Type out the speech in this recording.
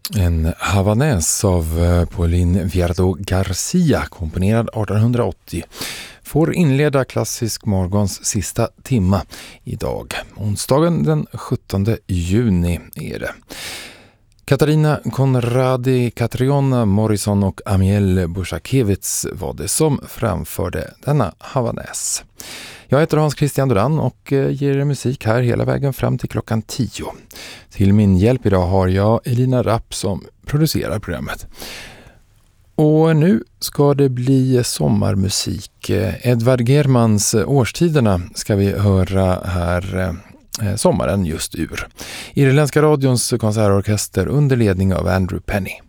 En Havanés av Pauline Viardot Garcia, komponerad 1880, får inleda Klassisk morgons sista timma idag. Onsdagen den 17 juni är det. Katarina Konradi, Catriona Morrison och Amiel Bushakevitz var det som framförde denna Havanés. Jag heter Hans Christian Duran och ger musik här hela vägen fram till klockan 10. Till min hjälp idag har jag Elina Rapp som producerar programmet. Och nu ska det bli sommarmusik. Edvard Germans Årstiderna ska vi höra här sommaren just ur. Irländska radions konsertorkester under ledning av Andrew Penny.